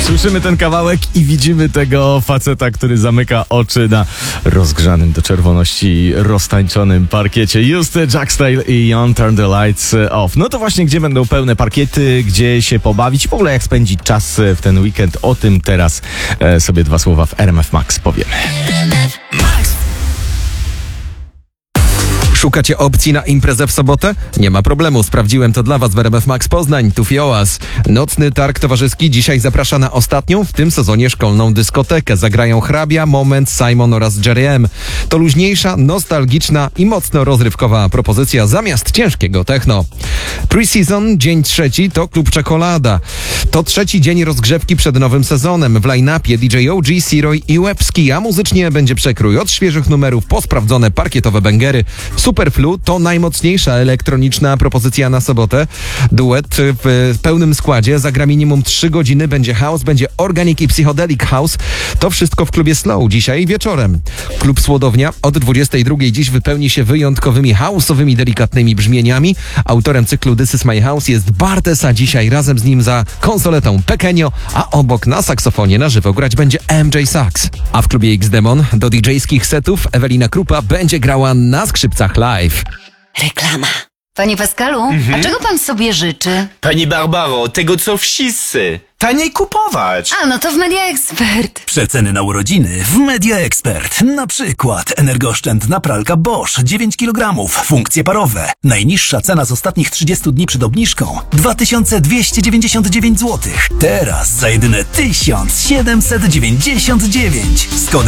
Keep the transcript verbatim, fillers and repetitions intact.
Słyszymy ten kawałek i widzimy tego faceta, który zamyka oczy na rozgrzanym do czerwoności roztańczonym parkiecie. Just Jack Stale i Don't Turn the Lights Off. No to właśnie, gdzie będą pełne parkiety, gdzie się pobawić, w ogóle jak spędzić czas w ten weekend, o tym teraz e, sobie dwa słowa w R M F Max powiemy. Szukacie opcji na imprezę w sobotę? Nie ma problemu, sprawdziłem to dla Was w R M F Max Poznań, tu Fiołas. Nocny targ towarzyski dzisiaj zaprasza na ostatnią w tym sezonie szkolną dyskotekę. Zagrają Hrabia, Moment, Simon oraz Jerry M. To luźniejsza, nostalgiczna i mocno rozrywkowa propozycja zamiast ciężkiego techno. Pre-season, dzień trzeci, to klub Czekolada. To trzeci dzień rozgrzewki przed nowym sezonem. W line-upie D J O G, Siroy i Łebski, a muzycznie będzie przekrój od świeżych numerów po sprawdzone parkietowe bęgery. Superflu to najmocniejsza elektroniczna propozycja na sobotę. Duet w pełnym składzie, zagra minimum trzy godziny, będzie house, będzie organic i psychedelic house. To wszystko w klubie Slow dzisiaj wieczorem. Klub Słodownia od dwudziestej drugiej dziś wypełni się wyjątkowymi house'owymi, delikatnymi brzmieniami. Autorem cyklu This is my house jest Bartes, a dzisiaj razem z nim za konsoletą Pekenio, a obok na saksofonie na żywo grać będzie M J Sax. A w klubie X-Demon do D J-skich setów Ewelina Krupa będzie grała na skrzypcach live. Reklama. Panie Pascalu, Mhm. a czego pan sobie życzy? Pani Barbaro, tego co wszyscy. Taniej kupować. A, no to w Media Expert. Przeceny na urodziny w Media Expert. Na przykład energooszczędna pralka Bosch dziewięć kilogramów, funkcje parowe. Najniższa cena z ostatnich trzydziestu dni przed obniżką dwa tysiące dwieście dziewięćdziesiąt dziewięć złotych. Teraz za jedyne tysiąc siedemset dziewięćdziesiąt dziewięć. Z kodem